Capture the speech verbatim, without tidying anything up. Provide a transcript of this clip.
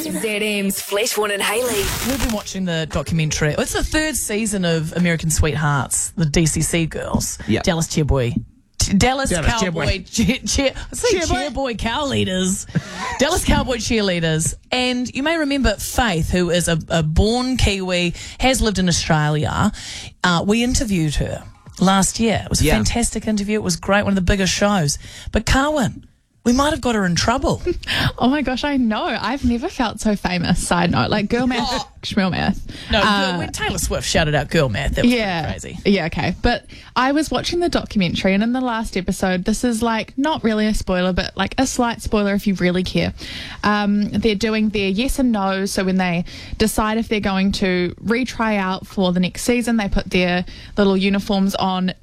Z M's Fleshborn and Hayley. We've been watching the documentary. It's the third season of American Sweethearts, the D C C girls. Yep. Dallas Cheerboy. Dallas, Dallas Cowboy, cheer, cheer, I say Cheerboy. cheerboy cow leaders, Dallas Cowboy cheerleaders, and you may remember Faith, who is a, a born Kiwi, has lived in Australia. Uh, we interviewed her last year. It was a Yeah. fantastic interview. It was great, one of the biggest shows. But Carwyn, we might have got her in trouble. Oh my gosh, I know. I've never felt so famous. Side note, like girl math, Oh. schmill math. No, Uh, when Taylor Swift shouted out girl math, that was yeah, pretty crazy. Yeah, okay. But I was watching the documentary, and in the last episode, this is like not really a spoiler, but like a slight spoiler if you really care. Um, they're doing their yes and no. So when they decide if they're going to retry out for the next season, they put their little uniforms on